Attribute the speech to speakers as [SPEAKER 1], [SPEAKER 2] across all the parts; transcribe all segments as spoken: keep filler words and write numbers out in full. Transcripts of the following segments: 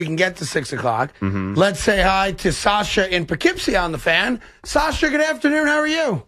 [SPEAKER 1] we can get to six o'clock.
[SPEAKER 2] Mm-hmm.
[SPEAKER 1] Let's say hi to Sasha in Poughkeepsie on the Fan. Sasha, good afternoon. How are you?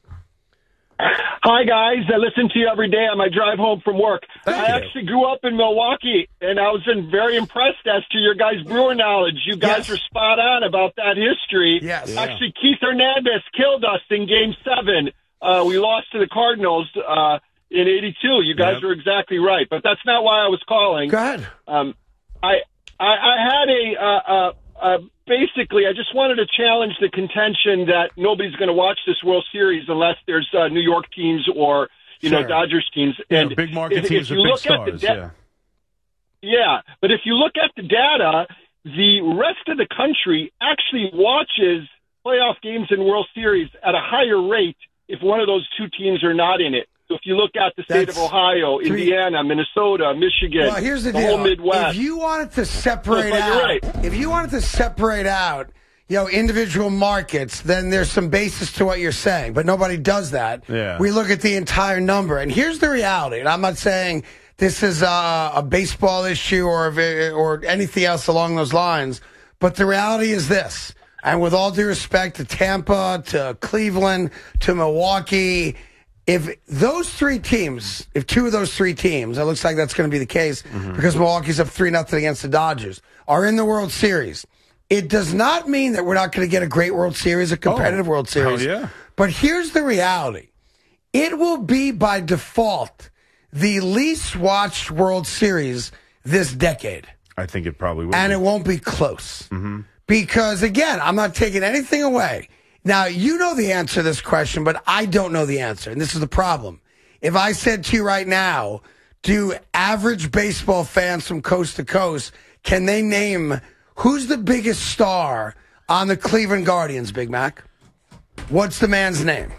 [SPEAKER 3] Hi, guys. I listen to you every day on my drive home from work.
[SPEAKER 1] Thank
[SPEAKER 3] I
[SPEAKER 1] you.
[SPEAKER 3] actually grew up in Milwaukee, and I was in very impressed as to your guys' Brewer knowledge. You guys
[SPEAKER 1] Yes.
[SPEAKER 3] were spot on about that history.
[SPEAKER 1] Yes. Yeah.
[SPEAKER 3] Actually, Keith Hernandez killed us in Game seven. Uh, we lost to the Cardinals uh, in eighty-two. You guys
[SPEAKER 2] Yep.
[SPEAKER 3] were exactly right, but that's not why I was calling.
[SPEAKER 1] Go ahead.
[SPEAKER 3] Um, I, I I had a uh, uh, uh, basically I just wanted to challenge the contention that nobody's going to watch this World Series unless there's uh, New York teams or you
[SPEAKER 1] Sure.
[SPEAKER 3] know Dodgers teams.
[SPEAKER 2] Yeah,
[SPEAKER 3] And
[SPEAKER 2] big market
[SPEAKER 3] if,
[SPEAKER 2] teams
[SPEAKER 3] if you
[SPEAKER 2] with big
[SPEAKER 3] look at the
[SPEAKER 2] stars.
[SPEAKER 3] da-
[SPEAKER 2] yeah.
[SPEAKER 3] yeah, but if you look at the data, the rest of the country actually watches playoff games and World Series at a higher rate if one of those two teams are not in it. So if you look at the state
[SPEAKER 1] That's
[SPEAKER 3] of Ohio,
[SPEAKER 1] three-
[SPEAKER 3] Indiana, Minnesota, Michigan,
[SPEAKER 1] Well, here's the,
[SPEAKER 3] the
[SPEAKER 1] deal.
[SPEAKER 3] whole Midwest.
[SPEAKER 1] If you wanted to separate
[SPEAKER 3] But you're
[SPEAKER 1] out,
[SPEAKER 3] right.
[SPEAKER 1] if you wanted to separate out, you know, individual markets, then there's some basis to what you're saying. But nobody does that.
[SPEAKER 2] Yeah.
[SPEAKER 1] We look at the entire number, and here's the reality. And I'm not saying this is a, a baseball issue or or anything else along those lines, but the reality is this. And with all due respect to Tampa, to Cleveland, to Milwaukee, if those three teams, if two of those three teams, it looks like that's going to be the case because Milwaukee's up three nothing against the Dodgers, are in the World Series, it does not mean that we're not going to get a great World Series, a competitive
[SPEAKER 2] Oh,
[SPEAKER 1] World Series.
[SPEAKER 2] hell yeah.
[SPEAKER 1] But here's the reality. It will be by default the least watched World Series this decade.
[SPEAKER 2] I think it probably will.
[SPEAKER 1] And
[SPEAKER 2] be.
[SPEAKER 1] it won't be close. Because, again, I'm not taking anything away. Now, you know the answer to this question, but I don't know the answer. And this is the problem. If I said to you right now, do average baseball fans from coast to coast, can they name who's the biggest star on the Cleveland Guardians, Big Mac? What's the man's name?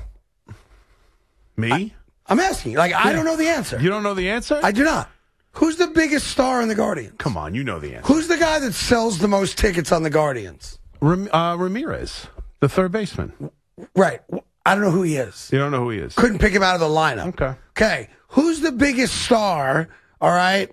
[SPEAKER 2] Me?
[SPEAKER 1] I'm asking you. Like, I don't know the answer.
[SPEAKER 2] You don't know the answer?
[SPEAKER 1] I do not. Who's the biggest star in the Guardians?
[SPEAKER 2] Come on, you know the answer.
[SPEAKER 1] Who's the guy that sells the most tickets on the Guardians?
[SPEAKER 2] Ram- uh, Ramirez, the third baseman.
[SPEAKER 1] Right. I don't know who he is.
[SPEAKER 2] You don't know who he is.
[SPEAKER 1] Couldn't pick him out of the lineup.
[SPEAKER 2] Okay.
[SPEAKER 1] Okay. Who's the biggest star, all right,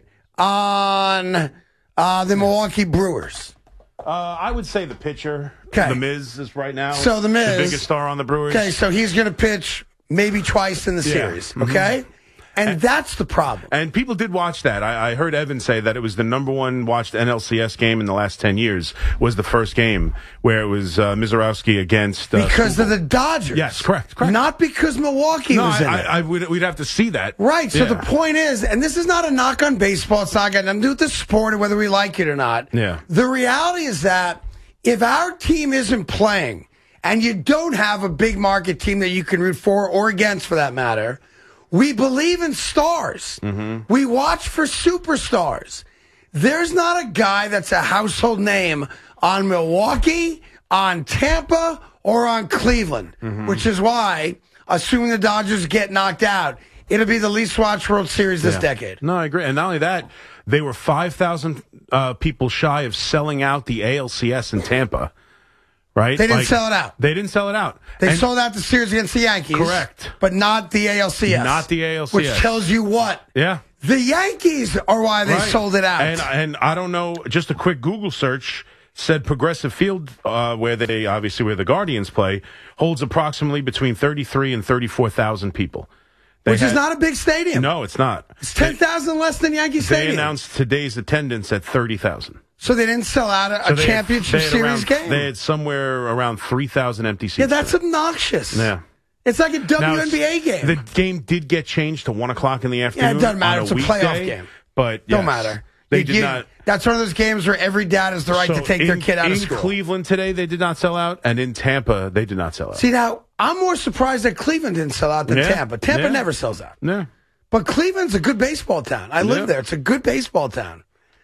[SPEAKER 1] on uh, the Milwaukee Brewers?
[SPEAKER 2] Uh, I would say the pitcher.
[SPEAKER 1] 'Kay.
[SPEAKER 2] The Miz is right now.
[SPEAKER 1] So The Miz-
[SPEAKER 2] the biggest star on the Brewers.
[SPEAKER 1] Okay, so he's going to pitch maybe twice in the
[SPEAKER 2] Yeah.
[SPEAKER 1] series,
[SPEAKER 2] Mhm.
[SPEAKER 1] okay? And that's the problem.
[SPEAKER 2] And people did watch that. I, I heard Evan say that it was the number one watched N L C S game in the last ten years. Was the first game where it was uh, Mizorowski against uh,
[SPEAKER 1] Because of
[SPEAKER 2] Skubal.
[SPEAKER 1] the Dodgers.
[SPEAKER 2] Yes, correct, correct.
[SPEAKER 1] Not because Milwaukee
[SPEAKER 2] No,
[SPEAKER 1] was in
[SPEAKER 2] I,
[SPEAKER 1] it.
[SPEAKER 2] I, I would, we'd have to see that.
[SPEAKER 1] Right. So
[SPEAKER 2] Yeah.
[SPEAKER 1] the point is, and this is not a knock on baseball. It's not got nothing to do with the sport or whether we like it or not.
[SPEAKER 2] Yeah.
[SPEAKER 1] The reality is that if our team isn't playing and you don't have a big market team that you can root for or against for that matter, we believe in stars.
[SPEAKER 2] Mm-hmm.
[SPEAKER 1] We watch for superstars. There's not a guy that's a household name on Milwaukee, on Tampa, or on Cleveland,
[SPEAKER 2] Mm-hmm.
[SPEAKER 1] which is why, assuming the Dodgers get knocked out, it'll be the least watched World Series this
[SPEAKER 2] Yeah.
[SPEAKER 1] decade.
[SPEAKER 2] No, I agree. And not only that, they were five thousand uh, people shy of selling out the A L C S in Tampa. Right?
[SPEAKER 1] They didn't sell it out.
[SPEAKER 2] They didn't sell it out.
[SPEAKER 1] They
[SPEAKER 2] And
[SPEAKER 1] sold out the series against the Yankees.
[SPEAKER 2] Correct.
[SPEAKER 1] But not the A L C S.
[SPEAKER 2] Not the A L C S.
[SPEAKER 1] Which tells you what?
[SPEAKER 2] Yeah.
[SPEAKER 1] The Yankees are why they
[SPEAKER 2] Right.
[SPEAKER 1] sold it out.
[SPEAKER 2] And, and I don't know, just a quick Google search said Progressive Field, uh, where they obviously where the Guardians play, holds approximately between thirty-three and thirty-four thousand people. They
[SPEAKER 1] which is
[SPEAKER 2] had-
[SPEAKER 1] not a big stadium.
[SPEAKER 2] No, it's not.
[SPEAKER 1] It's ten thousand less than Yankee
[SPEAKER 2] They
[SPEAKER 1] Stadium.
[SPEAKER 2] announced today's attendance at thirty thousand.
[SPEAKER 1] So they didn't sell out a,
[SPEAKER 2] So
[SPEAKER 1] a
[SPEAKER 2] they had-
[SPEAKER 1] championship
[SPEAKER 2] they had
[SPEAKER 1] series
[SPEAKER 2] around-
[SPEAKER 1] game.
[SPEAKER 2] They had somewhere around three thousand empty seats.
[SPEAKER 1] Yeah, that's
[SPEAKER 2] there.
[SPEAKER 1] obnoxious.
[SPEAKER 2] Yeah.
[SPEAKER 1] It's like a
[SPEAKER 2] Now,
[SPEAKER 1] W N B A game.
[SPEAKER 2] The game did get changed to one o'clock in the afternoon.
[SPEAKER 1] doesn't matter.
[SPEAKER 2] on
[SPEAKER 1] It's a
[SPEAKER 2] weekday,
[SPEAKER 1] playoff game.
[SPEAKER 2] But
[SPEAKER 1] Don't
[SPEAKER 2] yes,
[SPEAKER 1] matter.
[SPEAKER 2] They
[SPEAKER 1] You-
[SPEAKER 2] did
[SPEAKER 1] you-
[SPEAKER 2] not.
[SPEAKER 1] That's one of those games where every dad has the right
[SPEAKER 2] So
[SPEAKER 1] to take their
[SPEAKER 2] in-
[SPEAKER 1] kid out of
[SPEAKER 2] in
[SPEAKER 1] school.
[SPEAKER 2] Cleveland today, they did not sell out, and in Tampa, they did not sell out.
[SPEAKER 1] See, now, I'm more surprised that Cleveland didn't sell out than
[SPEAKER 2] Yeah.
[SPEAKER 1] Tampa. Tampa
[SPEAKER 2] Yeah.
[SPEAKER 1] never sells out.
[SPEAKER 2] No.
[SPEAKER 1] But Cleveland's a good baseball town. I live
[SPEAKER 2] Yeah.
[SPEAKER 1] there. It's a good baseball town.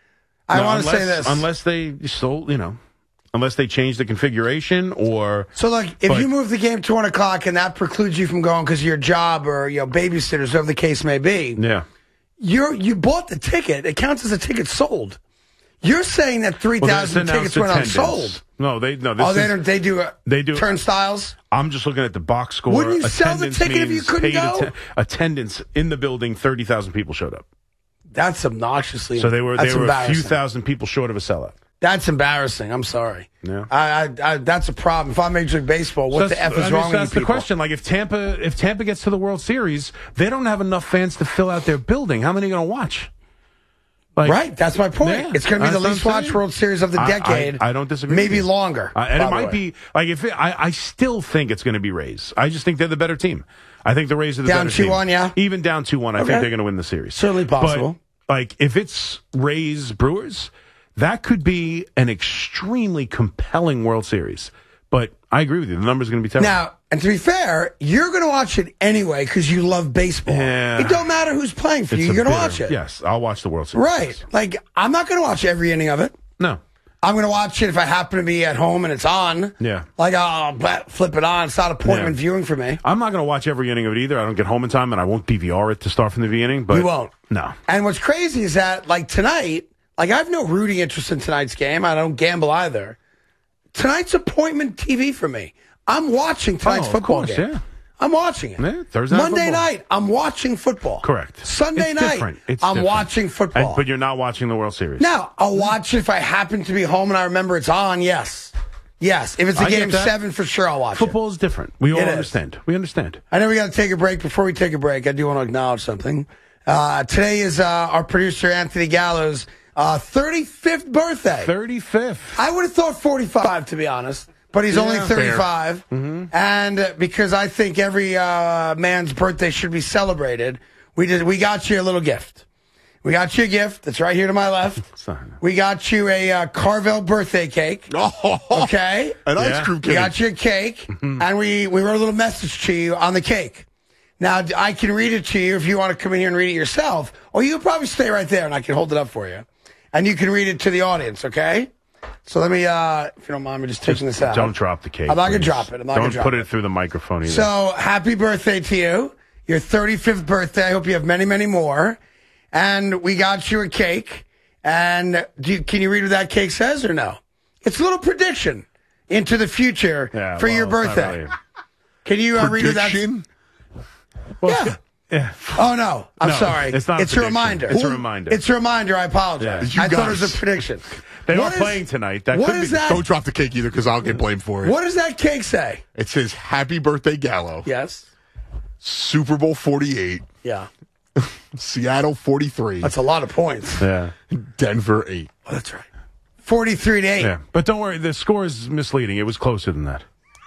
[SPEAKER 1] I
[SPEAKER 2] No,
[SPEAKER 1] want to say
[SPEAKER 2] unless-
[SPEAKER 1] this.
[SPEAKER 2] Unless they sold, you know, unless they change the configuration or.
[SPEAKER 1] So, like, if
[SPEAKER 2] But-
[SPEAKER 1] you move the game to one o'clock and that precludes you from going because of your job or, you know, babysitters, whatever the case may be,
[SPEAKER 2] Yeah.
[SPEAKER 1] you're, you bought the ticket. It counts as a ticket sold. You're saying that three
[SPEAKER 2] Well,
[SPEAKER 1] thousand
[SPEAKER 2] that's
[SPEAKER 1] tickets
[SPEAKER 2] announced
[SPEAKER 1] went
[SPEAKER 2] attendance.
[SPEAKER 1] unsold.
[SPEAKER 2] No, they no. This
[SPEAKER 1] Oh, they
[SPEAKER 2] is,
[SPEAKER 1] don't. They do. Uh,
[SPEAKER 2] They do-
[SPEAKER 1] turnstiles.
[SPEAKER 2] I'm just looking at the box score.
[SPEAKER 1] Wouldn't you sell the
[SPEAKER 2] Attendance
[SPEAKER 1] ticket if you
[SPEAKER 2] means
[SPEAKER 1] couldn't
[SPEAKER 2] paid
[SPEAKER 1] go?
[SPEAKER 2] atten- attendance in the building, thirty thousand people showed up.
[SPEAKER 1] That's obnoxiously.
[SPEAKER 2] So they were
[SPEAKER 1] that's
[SPEAKER 2] they were a few
[SPEAKER 1] embarrassing.
[SPEAKER 2] thousand people short of a sellout.
[SPEAKER 1] That's embarrassing. I'm sorry.
[SPEAKER 2] Yeah.
[SPEAKER 1] I, I, I, that's a problem. If I'm Major League Baseball, what
[SPEAKER 2] So
[SPEAKER 1] the F
[SPEAKER 2] that's-
[SPEAKER 1] is
[SPEAKER 2] I mean,
[SPEAKER 1] wrong
[SPEAKER 2] so
[SPEAKER 1] with you
[SPEAKER 2] That's the
[SPEAKER 1] people?
[SPEAKER 2] question. Like, if Tampa, if Tampa gets to the World Series, they don't have enough fans to fill out their building. How many are going to watch? Like,
[SPEAKER 1] Right, that's my point.
[SPEAKER 2] Yeah,
[SPEAKER 1] It's going to be the
[SPEAKER 2] that's what
[SPEAKER 1] least
[SPEAKER 2] I'm
[SPEAKER 1] watched
[SPEAKER 2] saying.
[SPEAKER 1] World Series of the
[SPEAKER 2] I-
[SPEAKER 1] decade.
[SPEAKER 2] I, I don't disagree.
[SPEAKER 1] Maybe
[SPEAKER 2] with you.
[SPEAKER 1] longer.
[SPEAKER 2] Uh, and
[SPEAKER 1] by
[SPEAKER 2] it
[SPEAKER 1] the
[SPEAKER 2] might
[SPEAKER 1] way.
[SPEAKER 2] be like if it, I, I still think it's going to be Rays. I just think they're the better team. I think the Rays are the
[SPEAKER 1] Down
[SPEAKER 2] better team.
[SPEAKER 1] two one, yeah?
[SPEAKER 2] Even down two one, I
[SPEAKER 1] Okay.
[SPEAKER 2] think they're going to win the series.
[SPEAKER 1] Certainly possible.
[SPEAKER 2] But, like, if it's Rays Brewers, that could be an extremely compelling World Series. But I agree with you. The number's going to be terrible.
[SPEAKER 1] Now, and to be fair, you're going to watch it anyway because you love baseball.
[SPEAKER 2] Yeah.
[SPEAKER 1] It don't matter who's playing for
[SPEAKER 2] It's
[SPEAKER 1] you.
[SPEAKER 2] a
[SPEAKER 1] You're going to
[SPEAKER 2] bitter-
[SPEAKER 1] watch it.
[SPEAKER 2] Yes, I'll watch the World Series.
[SPEAKER 1] Right. Like, I'm not going to watch every inning of it.
[SPEAKER 2] No.
[SPEAKER 1] I'm going to watch it if I happen to be at home and it's on.
[SPEAKER 2] Yeah.
[SPEAKER 1] Like, I'll blah, flip it on. It's not appointment
[SPEAKER 2] Yeah.
[SPEAKER 1] viewing for me.
[SPEAKER 2] I'm not going to watch every inning of it either. I don't get home in time, and I won't D V R it to start from the beginning. But
[SPEAKER 1] You won't.
[SPEAKER 2] No.
[SPEAKER 1] And what's crazy is that, like, tonight, like, I have no rooting interest in tonight's game. I don't gamble either. Tonight's appointment T V for me. I'm watching tonight's
[SPEAKER 2] Oh, of
[SPEAKER 1] football
[SPEAKER 2] course,
[SPEAKER 1] game.
[SPEAKER 2] yeah.
[SPEAKER 1] I'm watching it.
[SPEAKER 2] Yeah, Thursday night
[SPEAKER 1] Monday
[SPEAKER 2] football.
[SPEAKER 1] night, I'm watching football.
[SPEAKER 2] Correct.
[SPEAKER 1] Sunday
[SPEAKER 2] It's
[SPEAKER 1] night,
[SPEAKER 2] different. It's
[SPEAKER 1] I'm
[SPEAKER 2] different.
[SPEAKER 1] watching football.
[SPEAKER 2] And, but you're not watching the World Series.
[SPEAKER 1] Now, I'll watch it if I happen to be home and I remember it's on, yes. Yes. If it's a
[SPEAKER 2] I get
[SPEAKER 1] game
[SPEAKER 2] that.
[SPEAKER 1] seven, for sure I'll watch it.
[SPEAKER 2] Football is different. We all
[SPEAKER 1] It is.
[SPEAKER 2] understand. We understand.
[SPEAKER 1] I know we got to take a break. Before we take a break, I do want to acknowledge something. Uh, today is uh, our producer, Anthony Gallo's uh, thirty-fifth birthday.
[SPEAKER 2] thirty-fifth.
[SPEAKER 1] I would have thought forty-five, to be honest, but he's only
[SPEAKER 2] Yeah.
[SPEAKER 1] thirty-five.
[SPEAKER 2] Mm-hmm.
[SPEAKER 1] And uh, because I think every uh, man's birthday should be celebrated, we did. We got you a little gift. We got you a gift. That's right here to my left. We got you a uh, Carvel birthday cake.
[SPEAKER 4] Oh,
[SPEAKER 1] Okay?
[SPEAKER 4] an
[SPEAKER 2] Yeah.
[SPEAKER 4] ice cream
[SPEAKER 1] We
[SPEAKER 4] cake.
[SPEAKER 1] got you a cake, and we, we wrote a little message to you on the cake. Now, d- I can read it to you if you want to come in here and read it yourself, or you can probably stay right there, and I can hold it up for you. And you can read it to the audience, okay? So let me, uh, if you don't mind me just taking this out.
[SPEAKER 2] Don't drop the cake.
[SPEAKER 1] I'm not going to
[SPEAKER 2] please.
[SPEAKER 1] drop it. I'm not
[SPEAKER 2] Don't
[SPEAKER 1] going to drop
[SPEAKER 2] put
[SPEAKER 1] it.
[SPEAKER 2] it through the microphone either.
[SPEAKER 1] So, happy birthday to you. Your thirty-fifth birthday. I hope you have many, many more. And we got you a cake. And do you, can you read what that cake says or no? It's a little prediction into the future
[SPEAKER 2] Yeah,
[SPEAKER 1] for
[SPEAKER 2] well,
[SPEAKER 1] your
[SPEAKER 2] it's not
[SPEAKER 1] birthday.
[SPEAKER 2] really-
[SPEAKER 1] Can you uh, read what that?
[SPEAKER 4] Prediction?
[SPEAKER 1] Yeah.
[SPEAKER 2] Yeah.
[SPEAKER 1] Oh no, I'm
[SPEAKER 2] No,
[SPEAKER 1] sorry.
[SPEAKER 2] it's not a
[SPEAKER 1] It's a
[SPEAKER 2] prediction.
[SPEAKER 1] reminder.
[SPEAKER 2] It's a reminder.
[SPEAKER 1] It's a reminder. I apologize.
[SPEAKER 4] Yeah.
[SPEAKER 1] I
[SPEAKER 4] You
[SPEAKER 1] thought it was
[SPEAKER 4] guys.
[SPEAKER 1] a prediction.
[SPEAKER 2] They
[SPEAKER 1] What
[SPEAKER 2] are
[SPEAKER 1] is-
[SPEAKER 2] playing tonight. That
[SPEAKER 1] what
[SPEAKER 2] could
[SPEAKER 1] is
[SPEAKER 2] be.
[SPEAKER 1] that?
[SPEAKER 4] Don't drop the cake either because I'll get blamed for it.
[SPEAKER 1] What does that cake say?
[SPEAKER 4] It says Happy Birthday Gallo.
[SPEAKER 1] Yes.
[SPEAKER 4] Super Bowl forty-eight.
[SPEAKER 1] Yeah.
[SPEAKER 4] Seattle forty-three.
[SPEAKER 1] That's a lot of points.
[SPEAKER 2] Yeah.
[SPEAKER 4] Denver eight.
[SPEAKER 1] Oh, that's right. Forty-three to eight.
[SPEAKER 2] Yeah. But don't worry. The score is misleading. It was closer than that.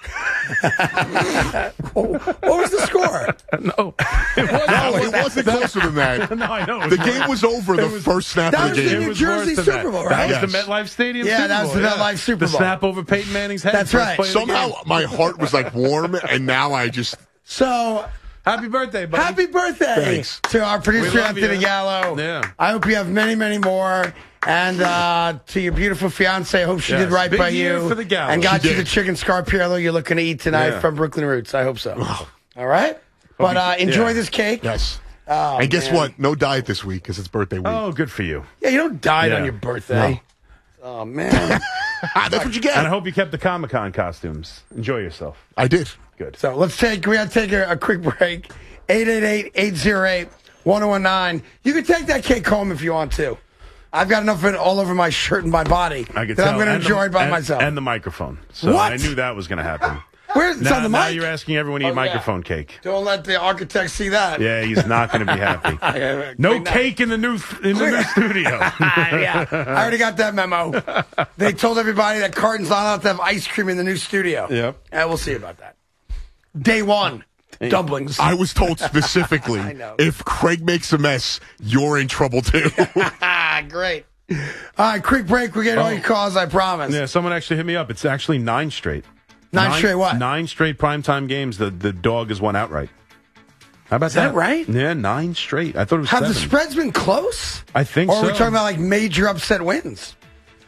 [SPEAKER 1] What was the score?
[SPEAKER 2] No. It wasn't.
[SPEAKER 4] No, it wasn't closer than that.
[SPEAKER 2] No, I know. It
[SPEAKER 4] The
[SPEAKER 2] was
[SPEAKER 4] game
[SPEAKER 2] worse.
[SPEAKER 4] was over the
[SPEAKER 2] was-
[SPEAKER 4] first snap
[SPEAKER 1] that
[SPEAKER 4] of
[SPEAKER 1] was
[SPEAKER 4] the
[SPEAKER 1] the
[SPEAKER 4] game.
[SPEAKER 1] New
[SPEAKER 2] It was
[SPEAKER 1] Jersey
[SPEAKER 2] worse than
[SPEAKER 1] Super
[SPEAKER 2] that.
[SPEAKER 1] Bowl, right?
[SPEAKER 2] That was the
[SPEAKER 4] Yes.
[SPEAKER 2] MetLife Stadium
[SPEAKER 1] Yeah,
[SPEAKER 2] Super
[SPEAKER 1] that was
[SPEAKER 2] Bowl.
[SPEAKER 1] the MetLife Super
[SPEAKER 2] The
[SPEAKER 1] Bowl.
[SPEAKER 2] snap over Peyton Manning's head.
[SPEAKER 1] That's
[SPEAKER 2] first
[SPEAKER 1] right.
[SPEAKER 2] play of the game.
[SPEAKER 4] Somehow my heart was like warm, and now I just.
[SPEAKER 1] So,
[SPEAKER 2] Happy birthday, buddy.
[SPEAKER 1] happy birthday
[SPEAKER 4] Thanks.
[SPEAKER 1] to our producer,
[SPEAKER 2] We love
[SPEAKER 1] Anthony
[SPEAKER 2] you.
[SPEAKER 1] Gallo.
[SPEAKER 2] Yeah.
[SPEAKER 1] I hope you have many, many more. And uh, to your beautiful fiance, I hope she
[SPEAKER 2] Yes.
[SPEAKER 1] did right
[SPEAKER 2] Big
[SPEAKER 1] by
[SPEAKER 2] year
[SPEAKER 1] you
[SPEAKER 2] for the Gallo.
[SPEAKER 1] and got
[SPEAKER 4] She
[SPEAKER 1] you
[SPEAKER 4] did.
[SPEAKER 1] the chicken scarpiello you're looking to eat tonight
[SPEAKER 2] Yeah.
[SPEAKER 1] from Brooklyn Roots. I hope so. All right? But
[SPEAKER 2] you-
[SPEAKER 1] uh, enjoy
[SPEAKER 2] yeah.
[SPEAKER 1] this cake.
[SPEAKER 4] Yes.
[SPEAKER 1] Oh,
[SPEAKER 4] and guess
[SPEAKER 1] man.
[SPEAKER 4] what? No diet this week because it's birthday week.
[SPEAKER 2] Oh, good for you.
[SPEAKER 1] Yeah, you don't die
[SPEAKER 2] Yeah.
[SPEAKER 1] on your birthday. Oh, man.
[SPEAKER 4] Ah, that's what you
[SPEAKER 2] And I
[SPEAKER 4] get.
[SPEAKER 2] hope you kept the Comic Con costumes. Enjoy yourself.
[SPEAKER 4] I did.
[SPEAKER 2] Good.
[SPEAKER 1] So let's take, we got to take a, a quick break. eight eight eight, eight oh eight, one oh one nine. You can take that cake home if you want to. I've got enough of it all over my shirt and my body
[SPEAKER 2] I could
[SPEAKER 1] that
[SPEAKER 2] tell.
[SPEAKER 1] I'm going to
[SPEAKER 2] And the-
[SPEAKER 1] enjoy it by
[SPEAKER 2] and-
[SPEAKER 1] myself.
[SPEAKER 2] And the microphone. So
[SPEAKER 1] What?
[SPEAKER 2] I knew that was going to happen.
[SPEAKER 1] Where's it's
[SPEAKER 2] Now,
[SPEAKER 1] on the
[SPEAKER 2] now
[SPEAKER 1] mic?
[SPEAKER 2] you're asking everyone to eat
[SPEAKER 1] Oh, yeah.
[SPEAKER 2] microphone cake.
[SPEAKER 1] Don't let the architect see that.
[SPEAKER 2] Yeah, he's not going to be happy. No
[SPEAKER 1] Clean that.
[SPEAKER 2] cake in the new in the new studio.
[SPEAKER 1] yeah, I already got that memo. They told everybody that Carton's not allowed to have ice cream in the new studio.
[SPEAKER 2] Yep.
[SPEAKER 1] And we'll see about that. Day one, dumplings.
[SPEAKER 4] I was told specifically
[SPEAKER 1] I know.
[SPEAKER 4] if Craig makes a mess, you're in trouble too.
[SPEAKER 1] Ah, great. All right, quick break. We're getting all your calls, I promise.
[SPEAKER 2] Yeah, someone actually hit me up. It's actually nine straight.
[SPEAKER 1] Nine straight what?
[SPEAKER 2] Nine straight primetime games. The the dog has won outright. How about
[SPEAKER 1] Is that right?
[SPEAKER 2] Yeah, nine straight. I thought it was
[SPEAKER 1] Have
[SPEAKER 2] seven.
[SPEAKER 1] the spreads been close?
[SPEAKER 2] I think
[SPEAKER 1] Or
[SPEAKER 2] so.
[SPEAKER 1] are we talking about like major upset wins?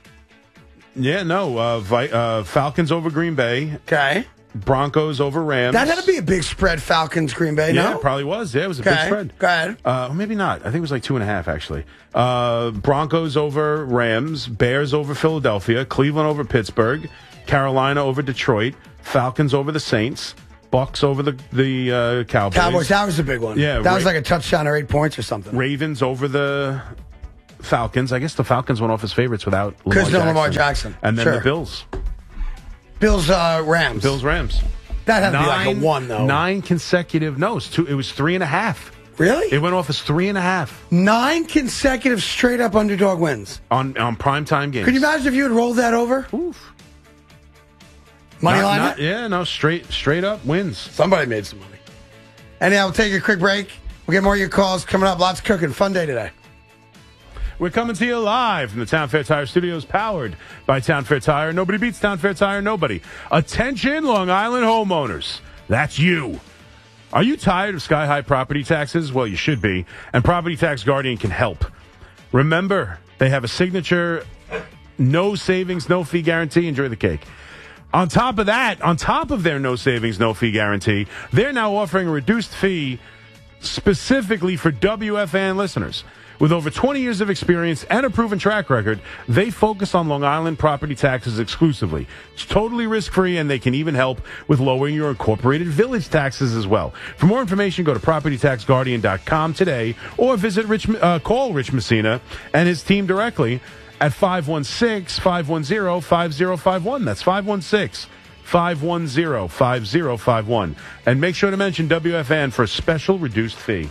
[SPEAKER 2] Yeah, no. Uh, Vi- uh, Falcons over Green Bay.
[SPEAKER 1] Okay.
[SPEAKER 2] Broncos over Rams.
[SPEAKER 1] That had to be a big spread, Falcons, Green Bay,
[SPEAKER 2] Yeah,
[SPEAKER 1] no?
[SPEAKER 2] it probably was. Yeah, it was a
[SPEAKER 1] Okay.
[SPEAKER 2] big spread.
[SPEAKER 1] Go ahead.
[SPEAKER 2] Uh, maybe not. I think it was like two and a half, actually. Uh, Broncos over Rams, Bears over Philadelphia, Cleveland over Pittsburgh, Carolina over Detroit, Falcons over the Saints, Bucks over the the uh, Cowboys,
[SPEAKER 1] Cowboys, that was a big one.
[SPEAKER 2] Yeah,
[SPEAKER 1] That was
[SPEAKER 2] Ra-
[SPEAKER 1] like a touchdown or eight points or something.
[SPEAKER 2] Ravens over the Falcons. I guess the Falcons went off as favorites without Lamar
[SPEAKER 1] Because no
[SPEAKER 2] Jackson.
[SPEAKER 1] Lamar Jackson.
[SPEAKER 2] And then
[SPEAKER 1] Sure.
[SPEAKER 2] the Bills.
[SPEAKER 1] Bills, uh, Rams.
[SPEAKER 2] Bills, Rams.
[SPEAKER 1] That had to be like a one, though.
[SPEAKER 2] Nine consecutive. No, it's two, it was three and a half.
[SPEAKER 1] Really?
[SPEAKER 2] It went off as three and a half
[SPEAKER 1] Nine consecutive straight-up underdog wins.
[SPEAKER 2] on on primetime games.
[SPEAKER 1] Could you imagine if you had rolled that over?
[SPEAKER 2] Oof.
[SPEAKER 1] Money
[SPEAKER 2] Not-
[SPEAKER 1] line
[SPEAKER 2] not-
[SPEAKER 1] it?
[SPEAKER 2] Yeah, no, straight straight up wins.
[SPEAKER 1] Somebody made some money. Anyhow, we'll take a quick break. We'll get more of your calls coming up. Lots of cooking. Fun day today.
[SPEAKER 2] We're coming to you live from the Town Fair Tire Studios, powered by Town Fair Tire. Nobody beats Town Fair Tire, nobody. Attention, Long Island homeowners. That's you. Are you tired of sky-high property taxes? Well, you should be, and Property Tax Guardian can help. Remember, they have a signature no savings, no fee guarantee. Enjoy the cake. On top of that, on top of their no savings, no fee guarantee, they're now offering a reduced fee specifically for W F A N listeners. With over twenty years of experience and a proven track record, they focus on Long Island property taxes exclusively. It's totally risk-free, and they can even help with lowering your incorporated village taxes as well. For more information, go to property tax guardian dot com today or visit Rich, uh, call Rich Messina and his team directly at five one six, five one zero, five zero five one. That's five one six, five one zero, five zero five one. And make sure to mention W F A N for a special reduced fee.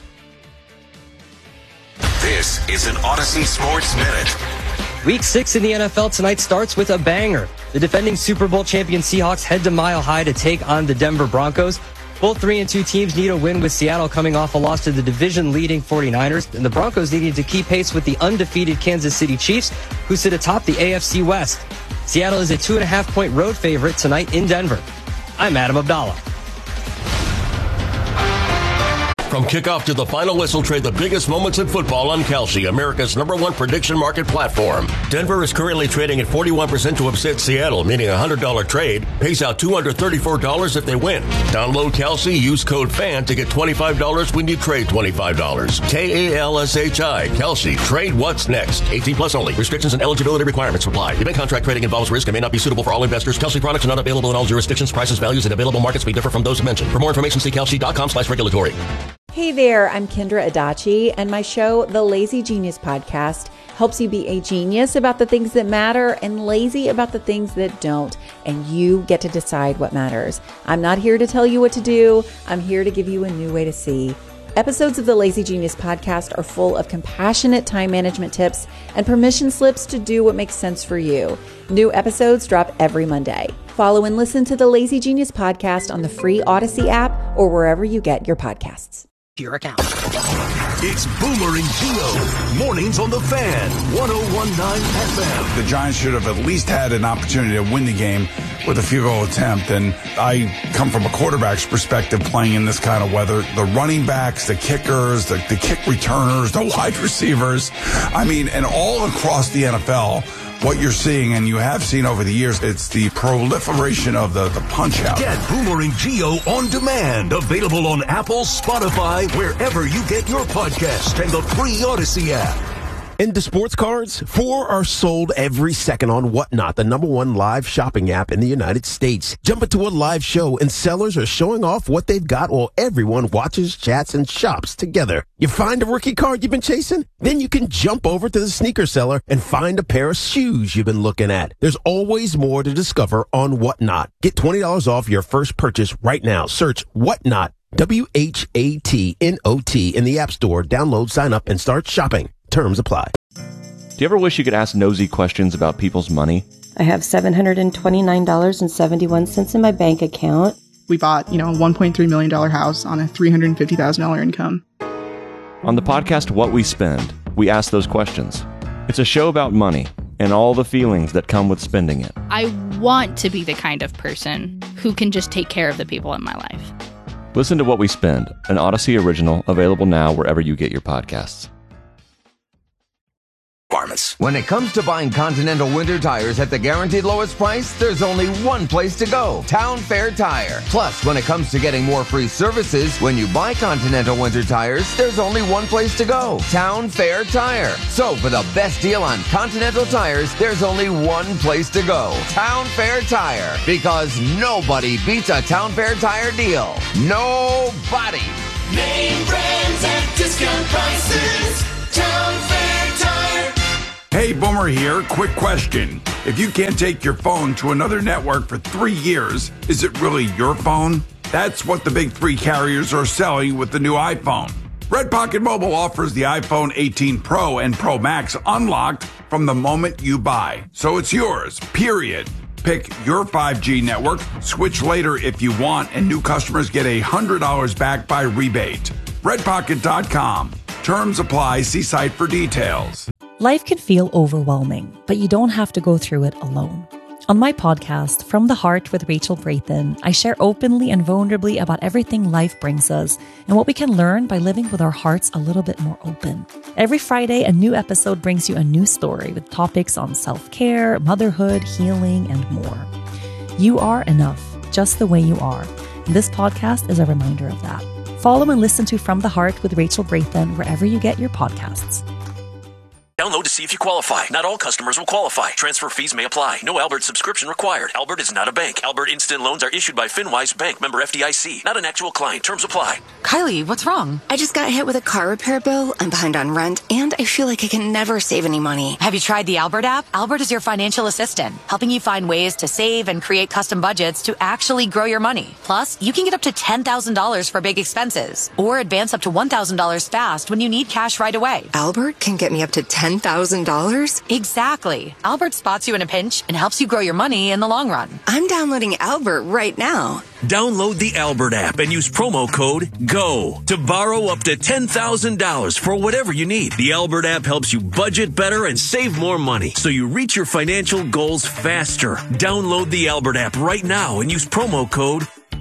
[SPEAKER 5] This is an Odyssey Sports Minute.
[SPEAKER 6] Week six in the N F L tonight starts with a banger. The defending Super Bowl champion Seahawks head to Mile High to take on the Denver Broncos. Both three and two teams need a win, with Seattle coming off a loss to the division-leading forty-niners, and the Broncos needing to keep pace with the undefeated Kansas City Chiefs, who sit atop the A F C West. Seattle is a two and a half point road favorite tonight in Denver. I'm Adam Abdallah.
[SPEAKER 7] From kickoff to the final whistle, trade the biggest moments in football on Kalshi, America's number one prediction market platform. Denver is currently trading at forty-one percent to upset Seattle, meaning a one hundred dollars trade pays out two hundred thirty-four dollars if they win. Download Kalshi, use code FAN to get twenty-five dollars when you trade twenty-five dollars. K A L S H I, Kalshi. Trade what's next. eighteen plus only. Restrictions and eligibility requirements apply. Event contract trading involves risk and may not be suitable for all investors. Kalshi products are not available in all jurisdictions. Prices, values, and available markets may differ from those mentioned. For more information, see kalshi dot com slash regulatory.
[SPEAKER 8] Hey there, I'm Kendra Adachi, and my show, The Lazy Genius Podcast, helps you be a genius about the things that matter and lazy about the things that don't, and you get to decide what matters. I'm not here to tell you what to do. I'm here to give you a new way to see. Episodes of the Lazy Genius Podcast are full of compassionate time management tips and permission slips to do what makes sense for you. New episodes drop every Monday. Follow and listen to the Lazy Genius Podcast on the free Odyssey app or wherever you get your podcasts.
[SPEAKER 6] Your account.
[SPEAKER 5] It's Boomer and Gio. Mornings on the Fan. one oh one point nine F M.
[SPEAKER 9] The Giants should have at least had an opportunity to win the game with a field goal attempt. And I come from a quarterback's perspective playing in this kind of weather. The running backs, the kickers, the, the kick returners, the wide receivers. I mean, and all across the N F L, what you're seeing, and you have seen over the years, it's the proliferation of the, the punch-out.
[SPEAKER 5] Get Boomer and Gio on demand. Available on Apple, Spotify, wherever you get your podcast, and the free Odyssey app.
[SPEAKER 10] Into sports cards, four are sold every second on Whatnot, the number one live shopping app in the United States. Jump into a live show and sellers are showing off what they've got while everyone watches, chats, and shops together. You find a rookie card you've been chasing? Then you can jump over to the sneaker seller and find a pair of shoes you've been looking at. There's always more to discover on Whatnot. Get twenty dollars off your first purchase right now. Search Whatnot, W H A T N O T, in the App Store. Download, sign up, and start shopping. Terms apply.
[SPEAKER 11] Do you ever wish you could ask nosy questions about people's money?
[SPEAKER 12] I have seven hundred twenty-nine dollars and seventy-one cents in my bank account.
[SPEAKER 13] We bought, you know, a one point three million dollars house on a three hundred fifty thousand dollars income.
[SPEAKER 11] On the podcast What We Spend, we ask those questions. It's a show about money and all the feelings that come with spending it.
[SPEAKER 14] I want to be the kind of person who can just take care of the people in my life.
[SPEAKER 11] Listen to What We Spend, an Odyssey original, available now wherever you get your podcasts.
[SPEAKER 15] When it comes to buying Continental winter tires at the guaranteed lowest price, there's only one place to go, Town Fair Tire. Plus, when it comes to getting more free services, when you buy Continental winter tires, there's only one place to go, Town Fair Tire. So for the best deal on Continental tires, there's only one place to go, Town Fair Tire. Because nobody beats a Town Fair Tire deal. Nobody.
[SPEAKER 5] Name brands at discount prices. Town Fair Tire.
[SPEAKER 9] Hey, Boomer here. Quick question. If you can't take your phone to another network for three years, is it really your phone? That's what the big three carriers are selling with the new iPhone. Red Pocket Mobile offers the iPhone eighteen Pro and Pro Max unlocked from the moment you buy. So it's yours, period. Pick your five G network, switch later if you want, and new customers get one hundred dollars back by rebate. red pocket dot com. Terms apply. See site for details.
[SPEAKER 16] Life can feel overwhelming, but you don't have to go through it alone. On my podcast, From the Heart with Rachel Brayton, I share openly and vulnerably about everything life brings us and what we can learn by living with our hearts a little bit more open. Every Friday, a new episode brings you a new story with topics on self-care, motherhood, healing, and more. You are enough, just the way you are. And this podcast is a reminder of that. Follow and listen to From the Heart with Rachel Brayton wherever you get your podcasts.
[SPEAKER 17] Download to see if you qualify. Not all customers will qualify. Transfer fees may apply. No Albert subscription required. Albert is not a bank. Albert Instant Loans are issued by FinWise Bank, member F D I C. Not an actual client. Terms apply.
[SPEAKER 18] Kylie, what's wrong? I just got hit with a car repair bill. I'm behind on rent, and I feel like I can never save any money.
[SPEAKER 19] Have you tried the Albert app? Albert is your financial assistant, helping you find ways to save and create custom budgets to actually grow your money. Plus, you can get up to ten thousand dollars for big expenses, or advance up to one thousand dollars fast when you need cash right away.
[SPEAKER 18] Albert can get me up to ten thousand dollars?
[SPEAKER 19] Exactly. Albert spots you in a pinch and helps you grow your money in the long run.
[SPEAKER 18] I'm downloading Albert right now.
[SPEAKER 17] Download the Albert app and use promo code GO to borrow up to ten thousand dollars for whatever you need. The Albert app helps you budget better and save more money so you reach your financial goals faster. Download the Albert app right now and use promo code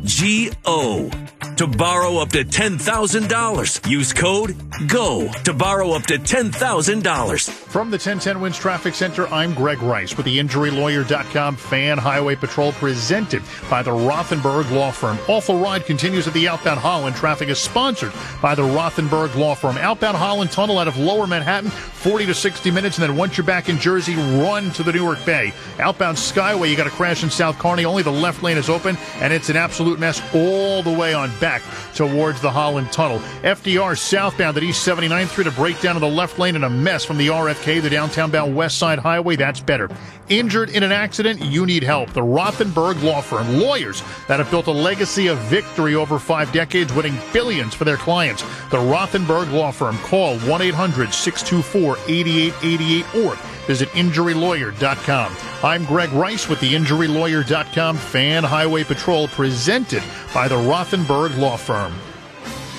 [SPEAKER 17] G O to borrow up to ten thousand dollars. Use code GO to borrow up to ten thousand dollars.
[SPEAKER 20] From the ten ten Wins Traffic Center, I'm Greg Rice with the Injury Lawyer dot com Fan Highway Patrol, presented by the Rothenberg Law Firm. Awful Ride continues at the outbound Holland. Traffic is sponsored by the Rothenberg Law Firm. Outbound Holland Tunnel out of Lower Manhattan, forty to sixty minutes, and then once you're back in Jersey, run to the Newark Bay. Outbound Skyway, you got to crash in South Kearney. Only the left lane is open, and it's an absolute mess all the way on back towards the Holland Tunnel. F D R southbound at East seventy-ninth Street, a breakdown of the left lane and a mess from the R F K, the downtown-bound West Side Highway. That's better. Injured in an accident? You need help. The Rothenberg Law Firm. Lawyers that have built a legacy of victory over five decades, winning billions for their clients. The Rothenberg Law Firm. Call one eight hundred six two four eight eight eight eight or visit Injury Lawyer dot com. I'm Greg Rice with the Injury Lawyer dot com Fan Highway Patrol, presented by the Rothenberg Law Firm.